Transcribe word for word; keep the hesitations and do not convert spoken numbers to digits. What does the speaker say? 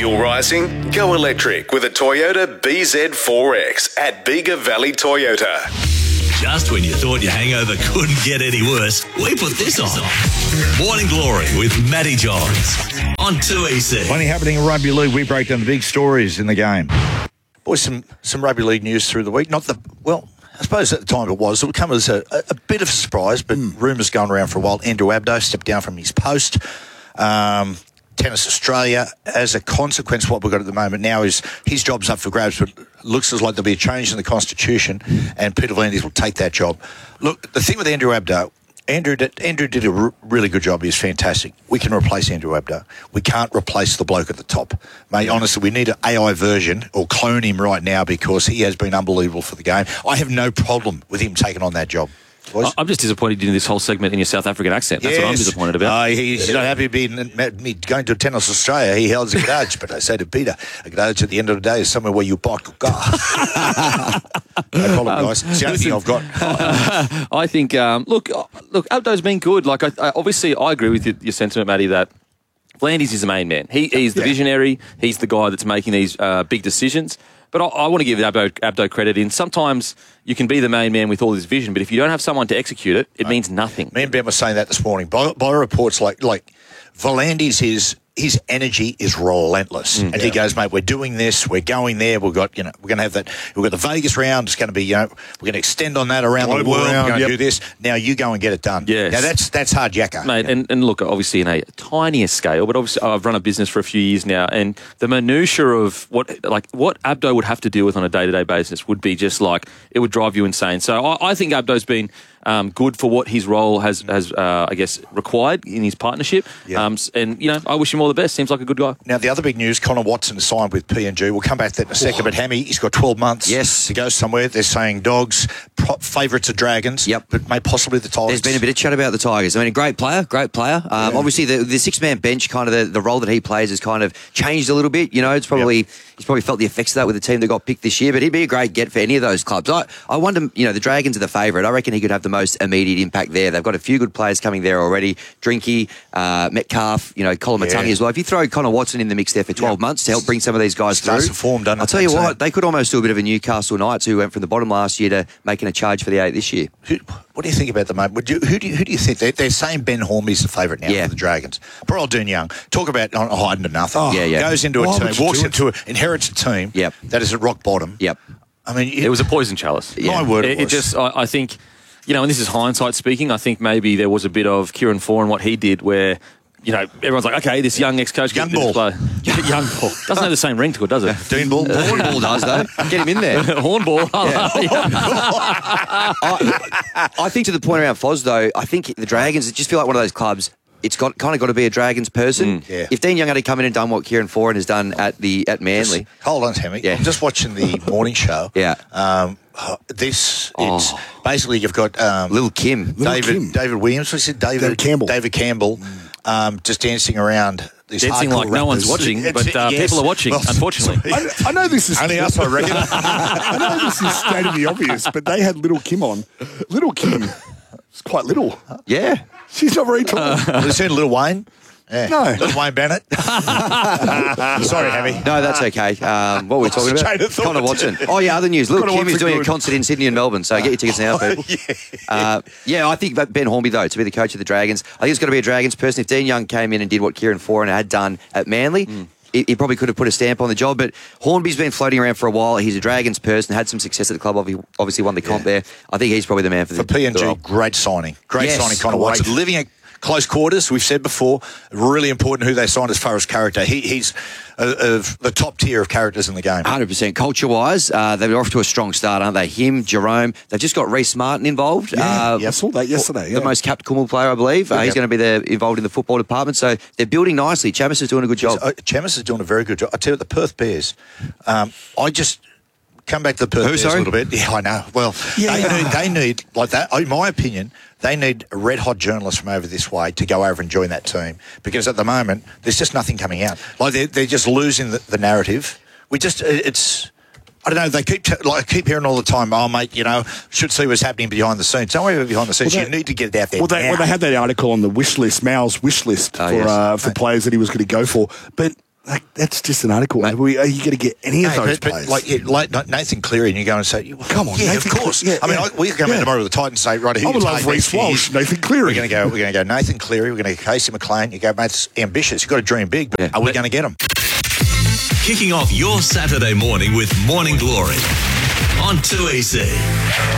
Fuel rising? Go electric with a Toyota B Z four X at Bega Valley Toyota. Just when you thought your hangover couldn't get any worse, we put this on. Morning Glory with Matty Johns on two E C. Plenty happening in rugby league. We break down the big stories in the game. Boys, some, some rugby league news through the week. Not the, well, I suppose at the time it was. It would come as a, a, a bit of a surprise, but mm. rumours going around for a while. Andrew Abdo stepped down from his post. Um, Tennis Australia, as a consequence, what we've got at the moment now is his job's up for grabs, but it looks as like there'll be a change in the Constitution and Peter V'landys will take that job. Look, the thing with Andrew Abdo, Andrew did, Andrew did a r- really good job. He was fantastic. We can replace Andrew Abdo. We can't replace the bloke at the top. Mate, honestly, we need an A I version or clone him right now because he has been unbelievable for the game. I have no problem with him taking on that job. Boys? I'm just disappointed in this whole segment in your South African accent. That's yes. what I'm disappointed about. Uh, he's not happy being me going to Tennis Australia. He holds a garage, but I say to Peter, a garage at the end of the day is somewhere where you park a car. No problem, guys. It's the only thing I've got. I think, um, look, look, Abdo's been good. Like, I, I, obviously, I agree with your, your sentiment, Matty, that V'landys is the main man. He, he's the yeah. visionary. He's the guy that's making these uh, big decisions. But I, I want to give Abdo, Abdo credit in. Sometimes you can be the main man with all this vision, but if you don't have someone to execute it, it right. means nothing. Me and Ben were saying that this morning. By, by reports, like like V'landys, his his energy is relentless, mm, and yeah. he goes, mate, we're doing this, we're going there. We've got, you know, we're going to have that. We've got the Vegas round. It's going to be, you know, we're going to extend on that around Global the world. Round, we're going to yep. do this. Now you go and get it done. Yes. Now that's that's hard yakka, mate. Yeah. And, and look, obviously in a tinier scale, but obviously I've run a business for a few years now, and the minutiae of what like what Abdo would have to deal with on a day to day basis would be just like it would drive you insane. So I, I think Abdo's been um, good for what his role has has uh, I guess required in his partnership. Yep. Um, and you know, I wish him all the best. Seems like a good guy. Now, the other big news, Connor Watson has signed with P N G. We'll come back to that in a second. But Hammy, he's got twelve months yes. to go somewhere. They're saying Dogs, pro- favourites are Dragons, yep. but may possibly the Tigers. There's been a bit of chat about the Tigers. I mean, a great player, great player. Um, yeah. Obviously, the, the six-man bench, kind of the, the role that he plays has kind of changed a little bit. You know, it's probably yep. he's probably felt the effects of that with the team that got picked this year, but he'd be a great get for any of those clubs. I, I wonder, you know, the Dragons are the favourite. I reckon he could have the most immediate impact there. They've got a few good players coming there already. Drinky, uh, Metcalf, you know, Colomatungi yeah. as well. If you throw Connor Watson in the mix there for twelve yep. months to help bring some of these guys Starts through, form, doesn't I'll tell you what, they could almost do a bit of a Newcastle Knights who went from the bottom last year to making a charge for the eight this year. Who, what do you think about the moment? Would you, who, do you, who do you think? They're, they're saying Ben Hornby's the favourite now yeah. for the Dragons. Poor old Dean Young. Talk about not hiding to nothing. Oh, yeah, yeah. Goes into Why a team, walks into a, inherits a team yep. that is at rock bottom. Yep. I mean, it, it was a poison chalice. Yeah. My word, it, it, it just. I, I think, you know, and this is hindsight speaking. I think maybe there was a bit of Kieran Foran and what he did, where you know everyone's like, okay, this young ex-coach, young ball, young ball doesn't have the same ring to it, does it? Dean ball, horn ball does though. Get him in there. Horn ball. Yeah. I, I think to the point around Foz though, I think the Dragons just feel like one of those clubs. It's got kind of got to be a Dragons person. Mm, yeah. If Dean Young had come in and done what Kieran Foran has done at the at Manly, just, hold on, Tammy. Yeah. I'm just watching the morning show. Yeah. Um, this oh. it's basically you've got um, Little Kim, David Little Kim. David Williams. What's it? David, David Campbell. David Campbell. Um, just dancing around. These dancing like rappers. no one's watching, but uh, yes. people are watching. Well, unfortunately, I, I know this is only us, I reckon. I know this is stating the obvious, but they had Little Kim on. Little Kim is quite little. Yeah, she's not very tall. Uh, Have you seen Lil Wayne? Yeah. No. Little Wayne Bennett. Sorry, Hammy. No, that's okay. Um, what were we talking about? Connor Watson. Oh, yeah, other news. Little Kim is doing good. a concert in Sydney and Melbourne, so get your tickets now, people. yeah. Uh, yeah, I think that Ben Hornby, though, to be the coach of the Dragons, I think it's got to be a Dragons person. If Dean Young came in and did what Kieran Foran had done at Manly, mm. he, he probably could have put a stamp on the job, but Hornby's been floating around for a while. He's a Dragons person, had some success at the club, obviously won the comp yeah. there. I think he's probably the man for the For P N G, the great signing. Great yes, signing, Connor Watson. Living at close quarters, we've said before, really important who they signed as far as character. He, he's uh, of the top tier of characters in the game. one hundred percent. Culture-wise, uh, they're off to a strong start, aren't they? Him, Jerome, they've just got Reece Martin involved. Yeah, uh, yeah I saw that yesterday. The yeah. most capped Kumul player, I believe. Uh, yeah. He's going to be there involved in the football department, so they're building nicely. Chamis is doing a good job. Uh, Chamis is doing a very good job. I tell you, the Perth Bears, um, I just... Come back to the Perth Who, Bears sorry? a little bit. Yeah, I know. Well, yeah. they, need, they need, like that, in my opinion, they need red-hot journalists from over this way to go over and join that team because at the moment, there's just nothing coming out. Like, they're, they're just losing the, the narrative. We just, it's... I don't know, they keep t- like keep hearing all the time, oh, mate, you know, should see what's happening behind the scenes. Don't worry about behind the scenes. Well, they, you need to get it out there Well, they, well, they had that article on the wish list, Mal's wish list oh, for yes. uh, for players that he was going to go for. But Like, that's just an article. Are, we, are you going to get any of Hey, those but, but players? like, yeah, like Nathan Cleary, and you go and say, well, Come on, yeah, Nathan of course. Cle- yeah, I mean, yeah. I, we come Yeah. in tomorrow with the Titans and say, right, who I you would love take Reece next few Walsh, years? Nathan Cleary. We're going to go. We're going to go Nathan Cleary. We're going to go Casey McLean. You go, mate, it's ambitious. You've got to dream big. But are we going to get them? Kicking off your Saturday morning with Morning Glory on two E C.